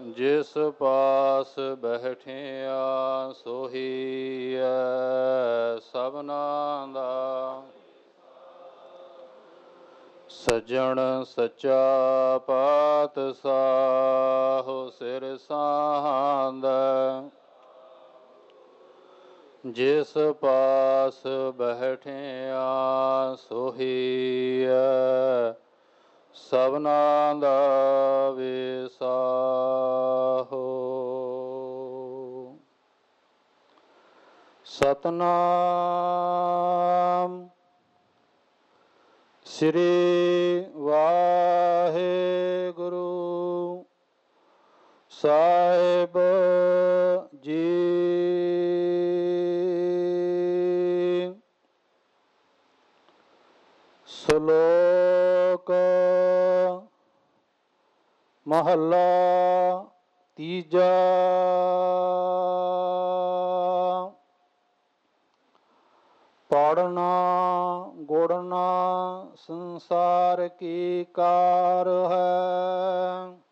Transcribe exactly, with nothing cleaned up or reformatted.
ਜਿਸ ਪਾਸ ਬੈਠਿਆ ਸੋਹੀਐ ਸਭਨਾ ਦਾ। ਸੱਜਣ ਸੱਚਾ ਪਾਤਸ਼ਾਹ ਸਿਰ ਸਾਂਧੈ। ਜਿਸ ਪਾਸ ਬੈਠਿਆ ਸੋਹੀਐ ਸਭਨਾ ਦਾ ਵਿਸਾਹੋ। ਸਤਿਨਾਮ ਸ੍ਰੀ ਵਾਹਿਗੁਰੂ ਸਾਹਿਬ ਜੀ। ਸ਼ਲੋਕ ਮਹੱਲਾ ਤੀਜਾ। ਪੜਨਾ ਗੁੜਨਾ ਸੰਸਾਰ ਕੀ ਕਾਰ ਹੈ।